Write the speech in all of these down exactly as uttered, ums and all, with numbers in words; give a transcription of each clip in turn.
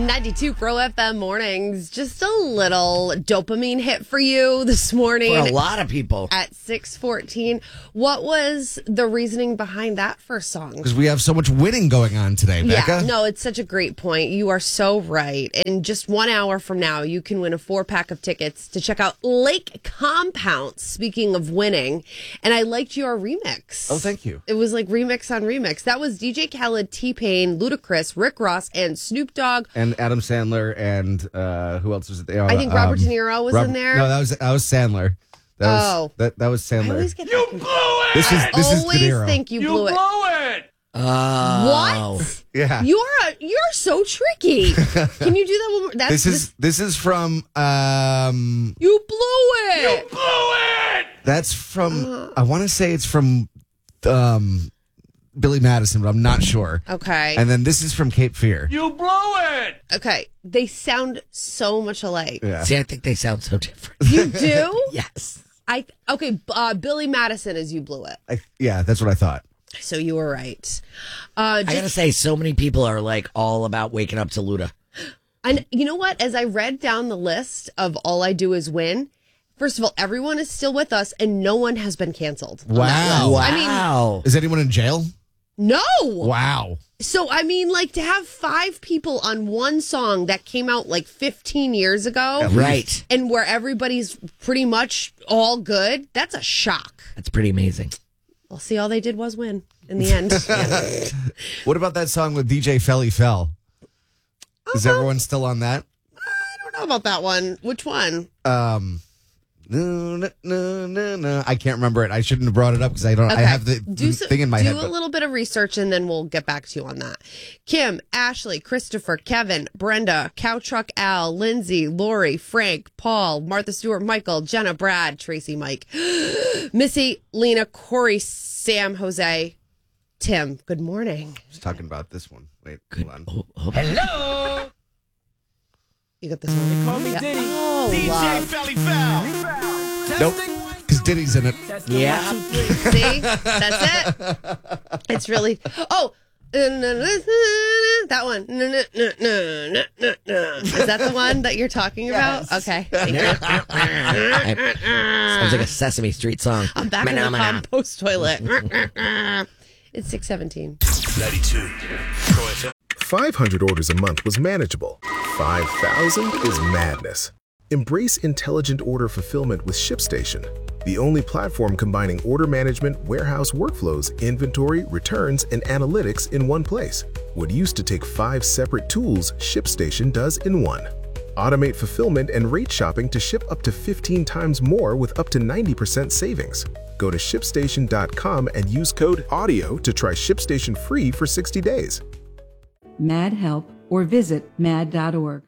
ninety-two Pro F M mornings. Just a little dopamine hit for you this morning. For a lot of people. At six fourteen. What was the reasoning behind that first song? Because we have so much winning going on today, Becca. Yeah, no, it's such a great point. You are so right. In just one hour from now, you can win a four-pack of tickets to check out Lake Compounce, speaking of winning. And I liked your remix. Oh, thank you. It was like remix on remix. That was D J Khaled, T-Pain, Ludacris, Rick Ross, and Snoop Dogg. And Adam Sandler and uh, who else was it? Uh, I think Robert um, De Niro was Rob- in there. No, that was that was Sandler. That was, oh. That, that was Sandler. I always get you that blew it! This is, this is always De Niro. think you, You blew it. blew it! Oh. What? Yeah. You're a, you're so tricky. Can you do that one more? That's This is this is from um you blew it. You blew it! that's from I want to say it's from um Billy Madison, but I'm not sure. Okay. And then this is from Cape Fear. You blew it! Okay. They sound so much alike. Yeah. See, I think they sound so different. You do? Yes. I okay. Uh, Billy Madison is you blew it. I, yeah, that's what I thought. So you were right. Uh, just, I gotta say, so many people are like all about waking up to Luda. and you know what? As I read down the list of All I Do Is Win, first of all, everyone is still with us, and no one has been canceled. on that Wow. list. I mean, Wow. Is anyone in jail? no. Wow. So, I mean, like, to have five people on one song that came out like fifteen years ago. Right. And where everybody's pretty much all good, that's a shock. That's pretty amazing. Well, see, all they did was win in the end. What about that song with D J Felly Fell? Is Uh-huh. everyone still on that? I don't know about that one. Which one? Um no, no, no, no, no. I can't remember it. I shouldn't have brought it up because I don't. Okay. I have the, do the some, thing in my do head. a but- little bit of research and then we'll get back to you on that. Kim, Ashley, Christopher, Kevin, Brenda, Cow Truck Al, Lindsay, Lori, Frank, Paul, Martha Stewart, Michael, Jenna, Brad, Tracy, Mike, Missy, Lena, Corey, Sam, Jose, Tim. Good morning. I was talking about this one. Wait, Good. hold on. Oh, oh. Hello! You got this one? Call me Yeah. Diddy. Oh, D J wow. Felly Foul. Nope, because Diddy's in it. Yeah. See? That's it. It's really. Oh. That one. Is that the one that you're talking about? Okay. Thank you. Sounds like a Sesame Street song. I'm back in the compost toilet. It's six seventeen. ninety-two Pro F M. five hundred orders a month was manageable. five thousand is madness. Embrace intelligent order fulfillment with ShipStation, the only platform combining order management, warehouse workflows, inventory, returns, and analytics in one place. What used to take five separate tools, ShipStation does in one. Automate fulfillment and rate shopping to ship up to fifteen times more with up to ninety percent savings. Go to ship station dot com and use code AUDIO to try ShipStation free for sixty days. Mad Help or visit mad dot org.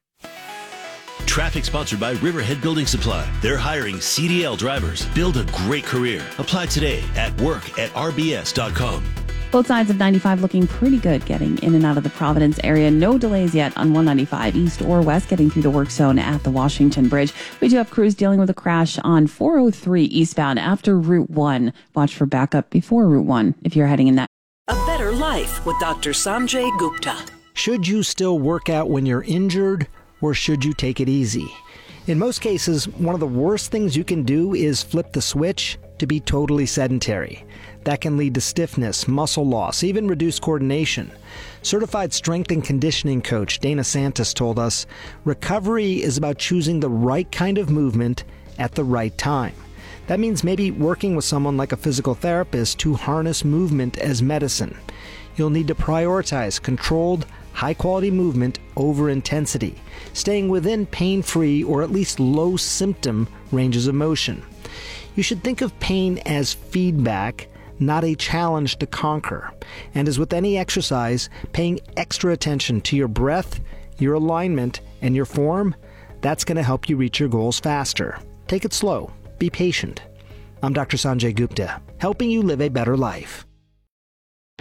Traffic sponsored by Riverhead Building Supply. They're hiring C D L drivers. Build a great career. Apply today at work at r b s dot com. Both sides of ninety-five looking pretty good getting in and out of the Providence area. No delays yet on one ninety-five east or west getting through the work zone at the Washington Bridge. We do have crews dealing with a crash on four oh three eastbound after Route one. Watch for backup before Route one if you're heading in that. A better life with Doctor Sanjay Gupta. Should you still work out when you're injured, or should you take it easy? In most cases, one of the worst things you can do is flip the switch to be totally sedentary. That can lead to stiffness, muscle loss, even reduced coordination. Certified strength and conditioning coach Dana Santos told us, recovery is about choosing the right kind of movement at the right time. That means maybe working with someone like a physical therapist to harness movement as medicine. You'll need to prioritize controlled, high-quality movement over intensity, staying within pain-free or at least low-symptom ranges of motion. You should think of pain as feedback, not a challenge to conquer. And as with any exercise, paying extra attention to your breath, your alignment, and your form, that's going to help you reach your goals faster. Take it slow. Be patient. I'm Doctor Sanjay Gupta, helping you live a better life.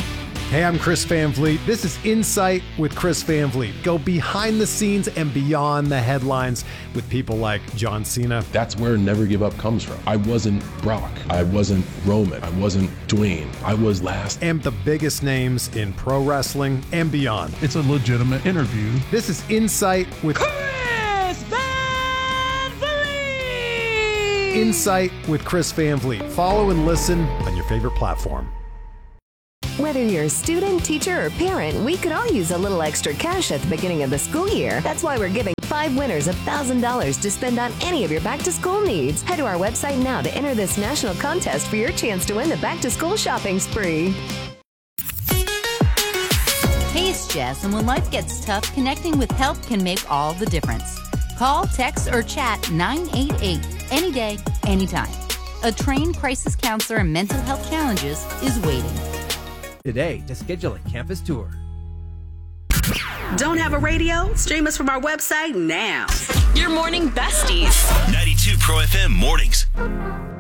Hey, I'm Chris Van Vliet. This is Insight with Chris Van Vliet. Go behind the scenes and beyond the headlines with people like John Cena. That's where Never Give Up comes from. I wasn't Brock. I wasn't Roman. I wasn't Dwayne. I was last. And the biggest names in pro wrestling and beyond. It's a legitimate interview. This is Insight with Chris Van Vliet! Insight with Chris Van Vliet. Follow and listen on your favorite platform. Whether you're a student, teacher, or parent, we could all use a little extra cash at the beginning of the school year. That's why we're giving five winners one thousand dollars to spend on any of your back-to-school needs. Head to our website now to enter this national contest for your chance to win the back-to-school shopping spree. Hey, it's Jess, and when life gets tough, connecting with help can make all the difference. Call, text, or chat nine eight eight any day, anytime. A trained crisis counselor and mental health challenges is waiting. Today to schedule a campus tour. Don't have a radio? Stream us from our website now. Your morning besties. ninety-two Pro F M mornings.